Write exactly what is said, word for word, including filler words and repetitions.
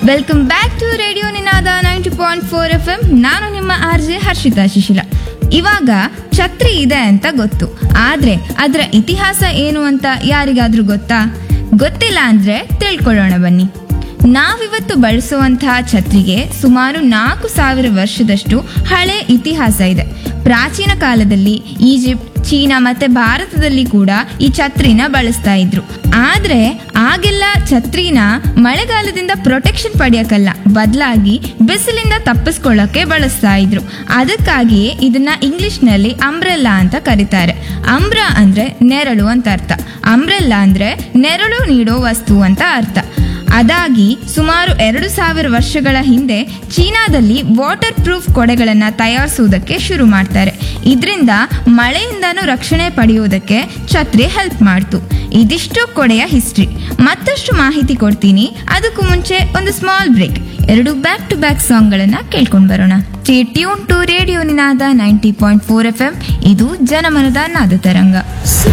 Welcome back to radio Ninada ninety point four F M. ನಾನು ನಿಮ್ಮ R J Harshita Shishila. ಇವಾಗ ಛತ್ರಿ ಇದೆ ಅಂತ ಗೊತ್ತು, ಆದ್ರೆ ಅದರ ಇತಿಹಾಸ ಏನು ಅಂತ ಯಾರಿಗಾದ್ರೂ ಗೊತ್ತಾ? ಗೊತ್ತಿಲ್ಲ ಅಂದ್ರೆ ತಿಳ್ಕೊಳ್ಳೋಣ ಬನ್ನಿ. ನಾವಿವತ್ತು ಬಳಸುವಂತಹ ಛತ್ರಿಗೆ ಸುಮಾರು ನಾಲ್ಕು ಸಾವಿರ ವರ್ಷದಷ್ಟು ಹಳೆ ಇತಿಹಾಸ ಇದೆ. ಪ್ರಾಚೀನ ಕಾಲದಲ್ಲಿ ಈಜಿಪ್ಟ್, ಚೀನಾ ಮತ್ತೆ ಭಾರತದಲ್ಲಿ ಕೂಡ ಈ ಛತ್ರಿನ ಬಳಸ್ತಾ ಇದ್ರು. ಆದ್ರೆ ಆಗೆಲ್ಲ ಛತ್ರಿನ ಮಳೆಗಾಲದಿಂದ ಪ್ರೊಟೆಕ್ಷನ್ ಪಡೆಯಕ್ಕಲ್ಲ, ಬದಲಾಗಿ ಬಿಸಿಲಿಂದ ತಪ್ಪಿಸ್ಕೊಳ್ಳಕ್ಕೆ ಬಳಸ್ತಾ ಇದ್ರು. ಅದಕ್ಕಾಗಿಯೇ ಇದನ್ನ ಇಂಗ್ಲಿಷ್ ನಲ್ಲಿ ಅಂಬ್ರೆಲ್ಲಾ ಅಂತ ಕರೀತಾರೆ. ಅಂಬ್ರಾ ಅಂದ್ರೆ ನೆರಳು ಅಂತ ಅರ್ಥ, ಅಂಬ್ರೆಲ್ಲಾ ಅಂದ್ರೆ ನೆರಳು ನೀಡೋ ವಸ್ತು ಅಂತ ಅರ್ಥ. ಅದಾಗಿ ಸುಮಾರು ಎರಡು ಸಾವಿರ ವರ್ಷಗಳ ಹಿಂದೆ ಚೀನಾದಲ್ಲಿ ವಾಟರ್ ಪ್ರೂಫ್ ಕೊಡೆಗಳನ್ನ ತಯಾರಿಸುವುದಕ್ಕೆ ಶುರು ಮಾಡ್ತಾರೆ. ಇದರಿಂದ ಮಳೆಯಿಂದನೂ ರಕ್ಷಣೆ ಪಡೆಯುವುದಕ್ಕೆ ಛತ್ರಿ ಹೆಲ್ಪ್ ಮಾಡ್ತು. ಇದಿಷ್ಟು ಕೊಡೆಯ ಹಿಸ್ಟ್ರಿ. ಮತ್ತಷ್ಟು ಮಾಹಿತಿ ಕೊಡ್ತೀನಿ, ಅದಕ್ಕೂ ಮುಂಚೆ ಒಂದು ಸ್ಮಾಲ್ ಬ್ರೇಕ್. ಎರಡು ಬ್ಯಾಕ್ ಟು ಬ್ಯಾಕ್ ಸಾಂಗ್ ಗಳನ್ನ ಕೇಳ್ಕೊಂಡ್ ಬರೋಣ. Stay tune to radio Ninada ninety point four F M. ಇದು ಜನಮನದ ನಾದ ತರಂಗ.